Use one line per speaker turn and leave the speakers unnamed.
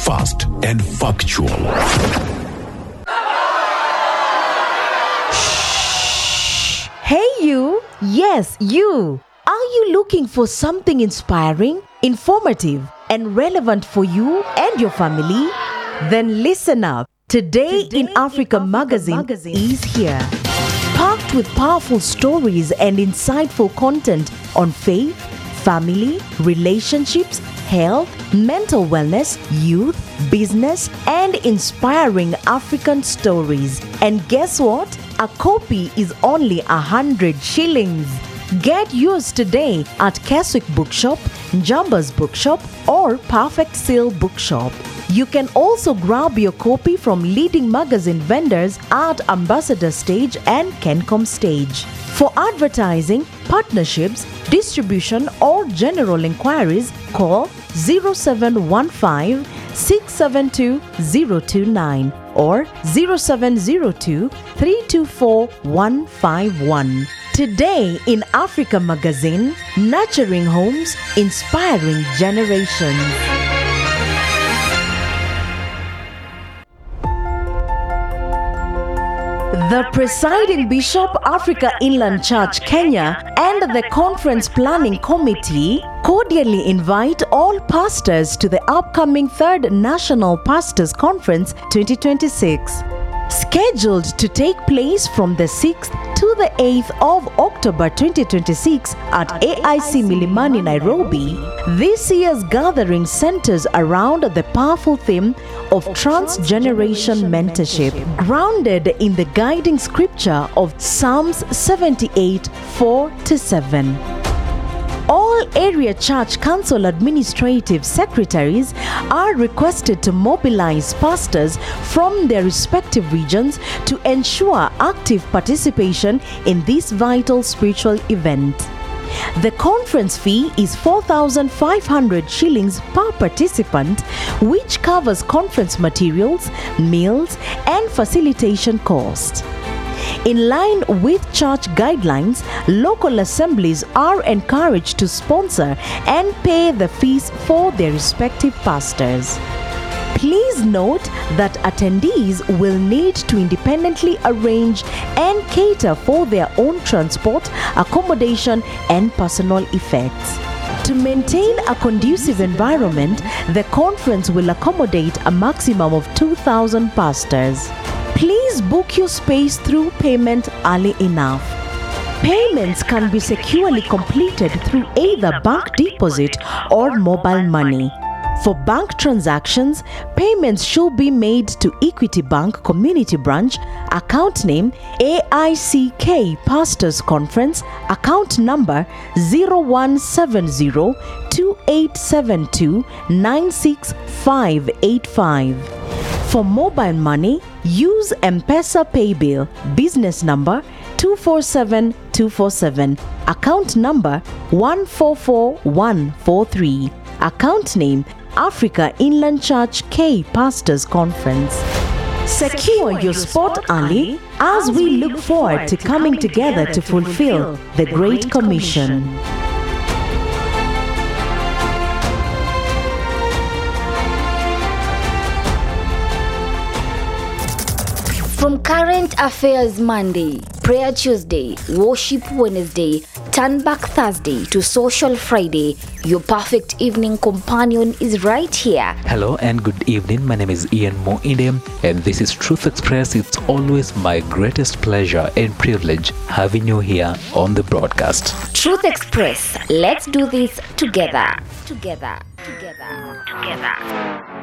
fast and factual.
Hey you! Yes, you! Are you looking for something inspiring, informative, and relevant for you and your family? Then listen up. Today in Africa magazine is here. Packed with powerful stories and insightful content on faith, family, relationships, health, mental wellness, youth, business, and inspiring African stories. And guess what? A copy is only 100 shillings. Get yours today at Keswick Bookshop, Njamba's Bookshop, or Perfect Seal Bookshop. You can also grab your copy from leading magazine vendors at Ambassador Stage and Kencom Stage. For advertising, partnerships, distribution, or general inquiries, call 0715 672 029 or 0702 324 151. Today in Africa Magazine, nurturing homes, inspiring generations. The presiding Bishop, Africa Inland Church, Kenya, and the Conference Planning Committee cordially invite all pastors to the upcoming 3rd National Pastors Conference 2026. Scheduled to take place from the 6th to the 8th of October 2026 at AIC Milimani, Nairobi, this year's gathering centers around the powerful theme of transgeneration mentorship, grounded in the guiding scripture of Psalms 78, 4-7. All area church council administrative secretaries are requested to mobilize pastors from their respective regions to ensure active participation in this vital spiritual event. The conference fee is 4,500 shillings per participant, which covers conference materials, meals, and facilitation costs. In line with church guidelines, local assemblies are encouraged to sponsor and pay the fees for their respective pastors. Please note that attendees will need to independently arrange and cater for their own transport, accommodation, and personal effects. To maintain a conducive environment, the conference will accommodate a maximum of 2,000 pastors. Please book your space through payment early enough. Payments can be securely completed through either bank deposit or mobile money. For bank transactions, payments should be made to Equity Bank Community Branch, account name AICK Pastors Conference, account number 0170 2872 96585. For mobile money, use M-Pesa Paybill, business number 247247, account number 144143, account name Africa Inland Church K Pastors Conference. Secure your spot early as we look forward to coming together to fulfill the Great Commission.
From Current Affairs Monday, Prayer Tuesday, Worship Wednesday, Turn Back Thursday to Social Friday, your perfect evening companion is right here.
Hello and good evening. My name is Ian Moindem and this is Truth Express. It's always my greatest pleasure and privilege having you here on the broadcast.
Truth Express, let's do this together. Together.